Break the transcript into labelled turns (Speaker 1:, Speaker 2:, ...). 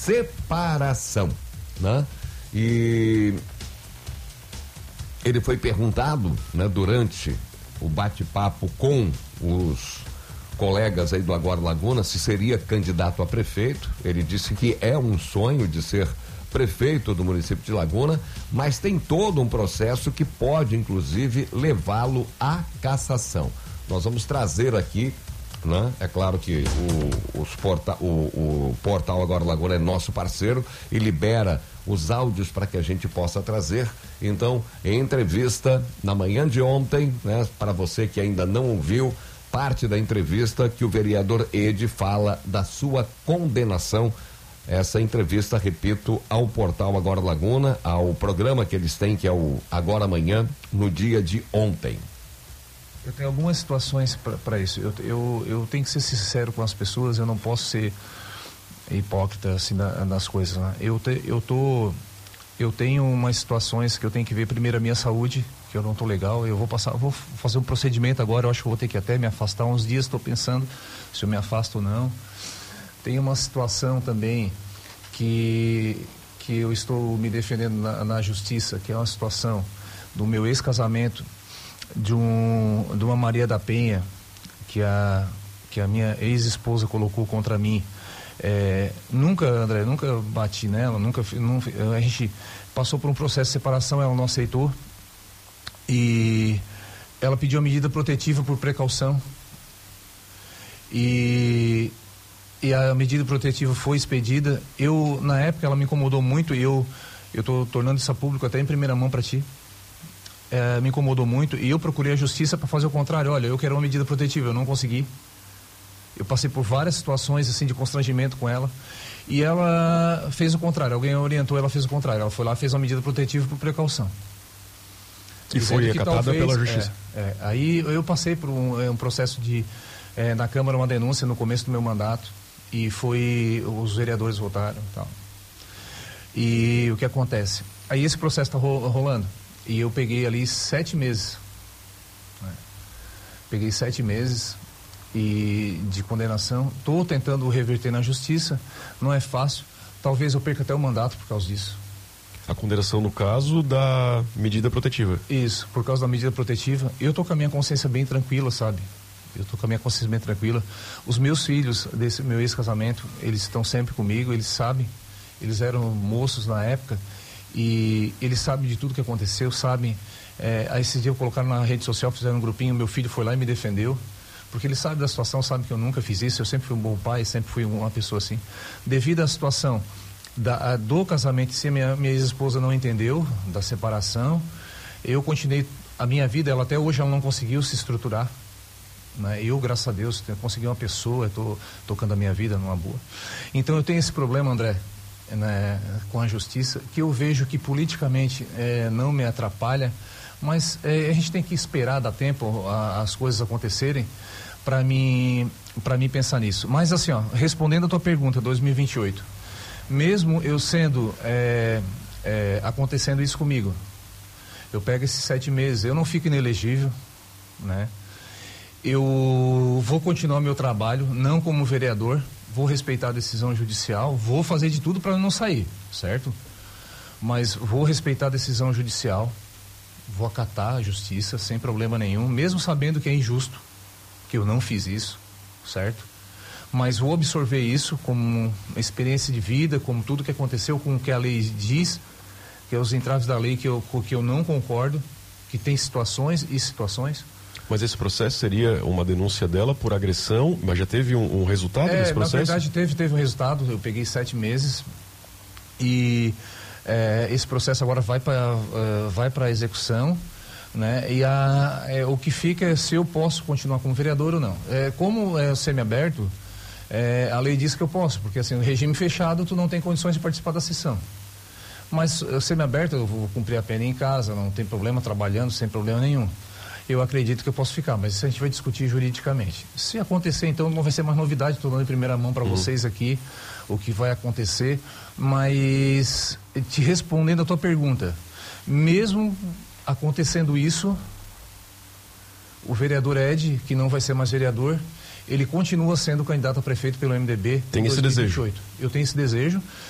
Speaker 1: separação, né? E ele foi perguntado, né, durante o bate-papo com os colegas aí do Agora Laguna se seria candidato a prefeito. Ele disse que é um sonho de ser prefeito do município de Laguna, mas tem todo um processo que pode inclusive levá-lo à cassação. Nós vamos trazer aqui, né? É claro que o portal Agora Laguna é nosso parceiro e libera os áudios para que a gente possa trazer. Então, em entrevista na manhã de ontem, né, para você que ainda não ouviu parte da entrevista que o vereador Edi fala da sua condenação. Essa entrevista, repito, ao portal Agora Laguna, ao programa que eles têm, que é o Agora Amanhã, no dia de ontem.
Speaker 2: Eu tenho algumas situações para isso. Eu tenho que ser sincero com as pessoas, eu não posso ser hipócrita assim nas coisas, né? Eu tenho umas situações que eu tenho que ver primeiro a minha saúde, que eu não tô legal. Eu vou fazer um procedimento agora, eu acho que eu vou ter que até me afastar uns dias, estou pensando se eu me afasto ou não. Tem uma situação também que eu estou me defendendo na justiça, que é uma situação do meu ex-casamento, de uma Maria da Penha, que a minha ex-esposa colocou contra mim. Nunca, André, nunca bati nela, a gente passou por um processo de separação, ela não aceitou e ela pediu a medida protetiva por precaução e a medida protetiva foi expedida. Na época ela me incomodou muito e eu estou tornando isso público até em primeira mão para ti. Me incomodou muito e eu procurei a justiça para fazer o contrário. Olha, eu quero uma medida protetiva, eu não consegui. Eu passei por várias situações assim de constrangimento com ela e ela fez o contrário. Alguém orientou, ela fez o contrário. Ela foi lá, fez uma medida protetiva por precaução.
Speaker 3: E foi acatada pela justiça.
Speaker 2: Aí eu passei por um processo na Câmara, uma denúncia no começo do meu mandato e os vereadores votaram e tal. E o que acontece? Aí esse processo está rolando e eu peguei ali 7 meses. Peguei 7 meses e de condenação. Estou tentando reverter na justiça, não é fácil. Talvez eu perca até o mandato por causa disso.
Speaker 3: A condenação no caso da medida protetiva.
Speaker 2: Isso, por causa da medida protetiva. Eu tô com a minha consciência bem tranquila, sabe? Eu tô com a minha consciência bem tranquila. Os meus filhos desse meu ex-casamento, eles estão sempre comigo, eles sabem. Eles eram moços na época e eles sabem de tudo que aconteceu, sabem. Aí esses dias colocaram na rede social, fizeram um grupinho, meu filho foi lá e me defendeu. Porque ele sabe da situação, sabe que eu nunca fiz isso, eu sempre fui um bom pai, sempre fui uma pessoa assim. Devido à situação do casamento, se minha ex-esposa não entendeu, da separação, eu continuei a minha vida, até hoje ela não conseguiu se estruturar, né? Eu, graças a Deus, consegui uma pessoa, estou tocando a minha vida numa boa. Então eu tenho esse problema, André, né, com a justiça, que eu vejo que politicamente não me atrapalha, mas a gente tem que esperar, dar tempo as coisas acontecerem para mim pensar nisso. Mas assim, respondendo a tua pergunta, 2028, mesmo eu sendo acontecendo isso comigo, eu pego esses 7 meses, eu não fico inelegível, né? Eu vou continuar meu trabalho, não como vereador, vou respeitar a decisão judicial, vou fazer de tudo para não sair, certo? Mas vou respeitar a decisão judicial, vou acatar a justiça sem problema nenhum, mesmo sabendo que é injusto, que eu não fiz isso, certo? Mas vou absorver isso como uma experiência de vida, como tudo que aconteceu, com o que a lei diz, que é os entraves da lei que eu não concordo, que tem situações e situações.
Speaker 3: Mas esse processo seria uma denúncia dela por agressão, mas já teve um resultado desse processo?
Speaker 2: Na verdade teve um resultado, eu peguei 7 meses e esse processo agora vai para execução, né? E o que fica é se eu posso continuar como vereador ou não. Como é semiaberto, a lei diz que eu posso, porque assim, no regime fechado tu não tem condições de participar da sessão. Mas semiaberto eu vou cumprir a pena em casa, não tem problema, trabalhando sem problema nenhum. Eu acredito que eu posso ficar, mas isso a gente vai discutir juridicamente. Se acontecer, então não vai ser mais novidade, estou dando em primeira mão para vocês aqui o que vai acontecer, mas te respondendo a tua pergunta, mesmo acontecendo isso, o vereador Ed, que não vai ser mais vereador, ele continua sendo candidato a prefeito pelo MDB.
Speaker 3: Tem esse desejo?
Speaker 2: Eu tenho esse desejo.